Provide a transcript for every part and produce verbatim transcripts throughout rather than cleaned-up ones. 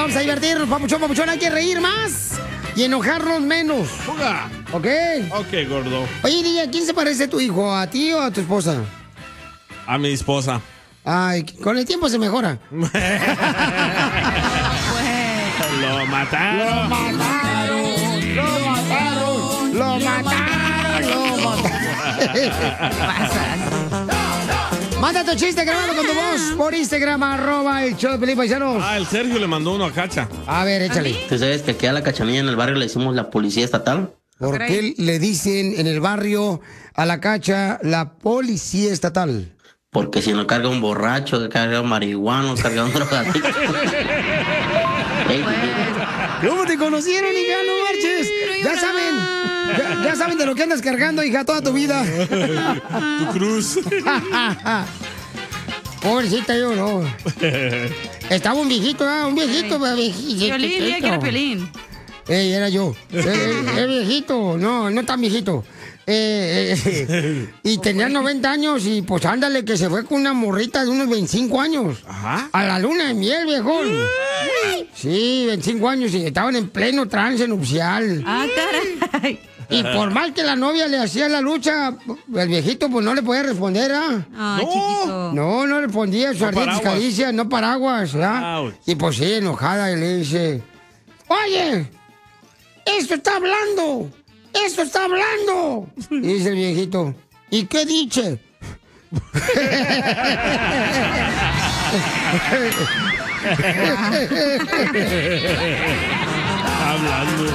vamos a divertirnos, papuchón, papuchón. Hay que reír más y enojarnos menos. Juga. ¿Ok? Ok, gordo. Oye, D J, ¿a quién se parece tu hijo? ¿A ti o a tu esposa? A mi esposa. Ay, con el tiempo se mejora. Lo mataron. Lo mataron. Lo mataron. Lo mataron. Lo mataron. Manda tu chiste grabado con tu voz por Instagram, arroba el show de Pelín, paisanos. Ah, el Sergio le mandó uno a Cacha. A ver, échale. ¿Tú sabes que aquí a la Cachanilla en el barrio le decimos la policía estatal? ¿Por qué le dicen en el barrio a la Cacha la policía estatal? Porque si no carga un borracho, que carga un marihuano, carga un drogadicto. ¿Cómo te conocieron, hija? No marches. Ya saben, ya, ya saben de lo que andas cargando, hija, toda tu vida. Tu cruz. Pobrecita yo, no. Estaba un viejito, ¿eh? Un viejito. viejito Piolín, diga que era Piolín. Ey, era yo. Eh, eh, viejito, no, no tan viejito. Eh, eh, y tenía noventa años y pues ándale que se fue con una morrita de unos veinticinco años. Ajá. A la luna de miel, viejón. Sí, veinticinco años y estaban en pleno trance nupcial. Ah, caray. Y por más que la novia le hacía la lucha, el viejito pues no le podía responder, ¿ah? Ay, No. chiquito. No, no respondía, sus No ardientes paraguas. caricias, no paraguas, ¿ah? Ouch. Y pues sí, enojada, y le dice, oye, esto está hablando, esto está hablando. Y dice el viejito, ¿y qué dice? Hablando.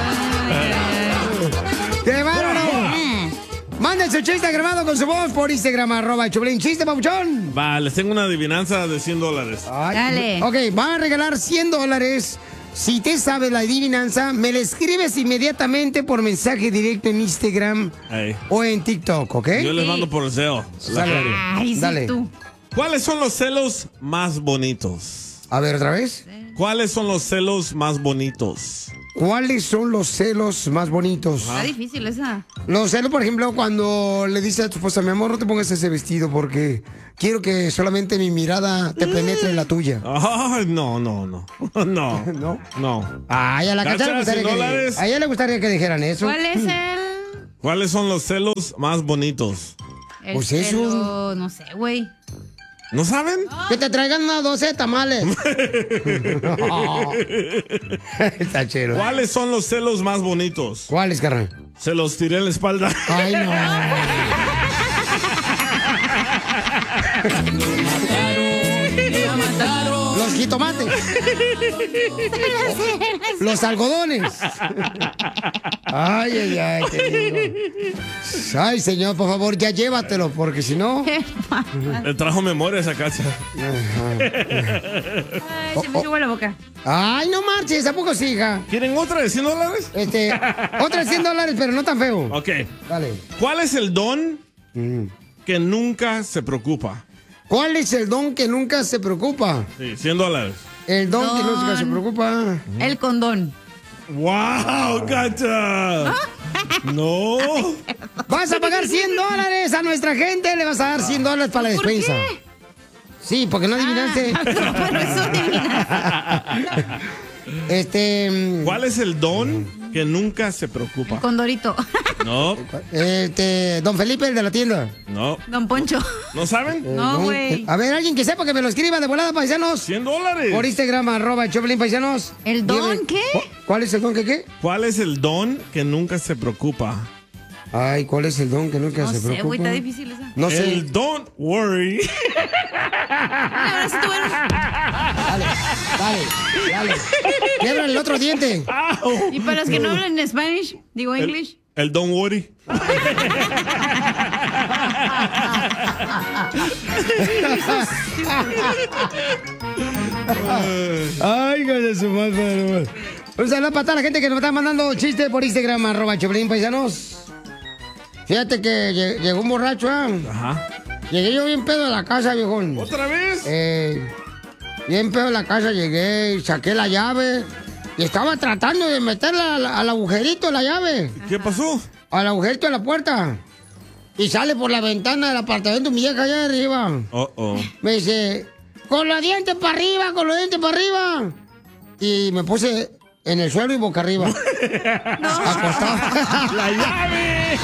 ¡Qué bárbaro! Manden su chiste grabado con su voz por Instagram, arroba Choplin. ¿Chiste, papuchón? Va, les tengo una adivinanza de cien dólares. Ay, Dale. Ok, van a regalar cien dólares. Si te sabes la adivinanza, me la escribes inmediatamente por mensaje directo en Instagram Ey. o en TikTok, ¿ok? Yo les mando por deseo. La Sale. feria. Ay, sí, Dale. tú. ¿Cuáles son los celos más bonitos? A ver, otra vez. ¿Cuáles son los celos más bonitos? ¿Cuáles son los celos más bonitos? Está difícil esa. Los celos, por ejemplo, cuando le dices a tu esposa, mi amor, no te pongas ese vestido porque quiero que solamente mi mirada te penetre en la tuya. Ay, no, no, no. No. ¿No? No. Ay, a la Cacha, Cacha le gustaría cien que, dólares. a ella le gustaría que dijeran eso. ¿Cuál es el...? ¿Cuáles son los celos más bonitos? el Pues eso. celo? No sé, güey. ¿No saben? Que te traigan una doce de tamales. Está chido. ¿Cuáles son los celos más bonitos? ¿Cuáles, carnal? Se los tiré en la espalda. Ay, no. Los jitomates. Los algodones. Ay, ay, ay, te digo. Ay, señor, por favor, ya llévatelo, porque si no. Le trajo memoria esa Cacha. Ay, se me sube la boca. Ay, no marches, ¿a poco sí, hija? ¿Quieren otra de cien dólares? Este, otra de cien dólares, pero no tan feo. Ok. Dale. ¿Cuál es el don que nunca se preocupa? ¿Cuál es el don que nunca se preocupa? Sí, cien dólares. El don, que nunca se Don. preocupa. El condón. ¡Wow, Cacha! No. Vas a pagar cien dólares a nuestra gente, le vas a dar cien dólares para la ¿Por despensa. qué? Sí, porque no adivinaste. Ah, no, pero eso adivinaste. Este. ¿Cuál es el don que nunca se preocupa? Condorito. No, Este. Don Felipe, el de la tienda. no. Don Poncho. ¿No saben? Eh, No, don- güey. A ver, alguien que sepa que me lo escriba de volada, paisanos. cien dólares. Por Instagram, arroba Choplin, paisanos. ¿El don Dime, qué? ¿cu- ¿Cuál es el don que qué? ¿Cuál es el don que nunca se preocupa? Ay, ¿cuál es el don que nunca No se sé, preocupa? güey, está difícil esa. No sé. El don't worry. Ahora sí tú eres- Dale, dale, dale. Quiebra el otro diente. Au. Y para los que no hablan en Spanish, digo English. El, el don't worry. Ay, hijo de su madre. Un saludo para toda la gente que nos está mandando chistes por Instagram, arroba Choplin, paisanos. Fíjate que lle- llegó un borracho, ¿ah? Ajá. Llegué yo bien pedo a la casa, viejón. ¿Otra vez? Eh, bien pedo a la casa llegué y saqué la llave. Y estaba tratando de meterla al, al agujerito de la llave. ¿Qué pasó? Al agujerito de la puerta. Y sale por la ventana del apartamento mi vieja allá arriba. Oh, oh. Me dice, con los dientes para arriba, con los dientes para arriba. y me puse en el suelo y boca arriba. No. Acostado. ¡La llave!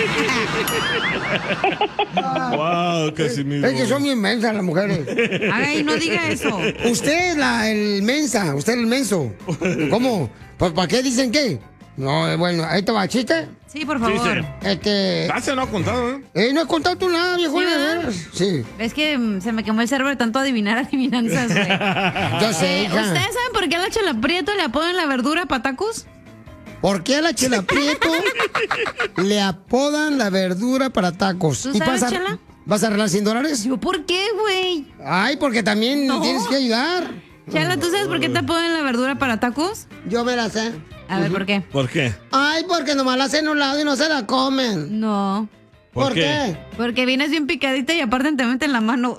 ¡Wow, Casimiro! Es que son bien mensas las mujeres. Ay, no diga eso. Usted es la, el mensa, usted es el menso. ¿Cómo? ¿Pues para qué dicen qué? No, eh, bueno, ahí te va, ¿chiste? Sí, por favor. Sí, sí. Este... Ah, se no ha contado, ¿eh? Eh, no he contado tú nada, viejo. ¿Sí, de verdad? veras. Sí. Es que mm, se me quemó el cerebro de tanto adivinar adivinanzas, güey. Yo sé, Eh, hija. ¿Ustedes saben por qué a la Chela Prieto le apodan la verdura patacos? ¿Por qué a la Chela Prieto le apodan la verdura para tacos? ¿Tú ¿Y sabes, vas a, Chela? vas a arreglar cien dólares? Yo, ¿por qué, güey? Ay, porque también No. tienes que ayudar. Chela, ¿tú sabes por qué te apodan la verdura para tacos? Yo me la sé. A ver, ¿por qué? ¿Por qué? Ay, porque nomás la hacen en un lado y no se la comen. No. ¿Por, ¿Por qué? qué? Porque vienes bien picadita y aparte te meten la mano.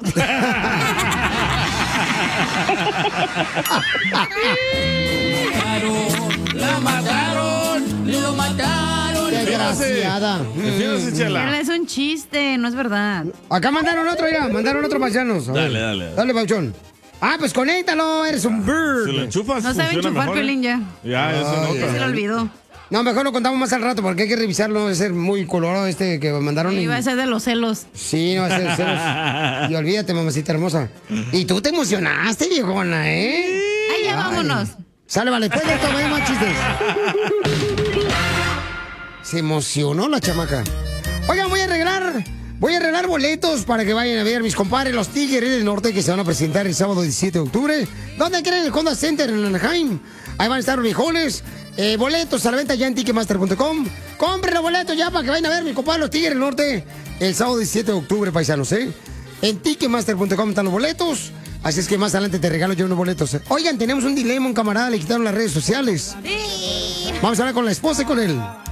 La mataron, lo mataron. Desgraciada. Defiéndase, Chela. Chela, es un chiste, no es verdad. Acá mandaron otro, ya, mandaron otro paisanos. A Dale, ver. dale. Dale, Pauchón. Ah, pues conéctalo, eres un Si lo bird. enchufas, No sabe funciona enchufar, mejor, ¿eh? Piolín, ya. Ya, ya se Ay, nota. Se lo olvidó. No, mejor lo contamos más al rato porque hay que revisarlo. Debe ser muy colorado este que mandaron. y- Iba a ser de los celos. Sí, no va a ser celos. Y olvídate, mamacita hermosa. Y tú te emocionaste, viejona, ¿eh? Ay, ya vámonos. Sale, vale, después de esto, vaya más chistes. Se emocionó la chamaca. Oigan, voy a arreglar, voy a arreglar boletos para que vayan a ver mis compadres, los Tigres del Norte, que se van a presentar el sábado diecisiete de octubre. ¿Dónde creen? El Honda Center en Anaheim. Ahí van a estar los viejones. Eh, boletos a la venta ya en ticketmaster punto com. Compren los boletos ya para que vayan a ver mis compadres, los Tigres del Norte, el sábado diecisiete de octubre, paisanos, ¿eh? En ticketmaster punto com están los boletos. Así es que más adelante te regalo yo unos boletos. ¿eh? Oigan, tenemos un dilema, un camarada le quitaron las redes sociales. Sí. Vamos a hablar con la esposa y con él.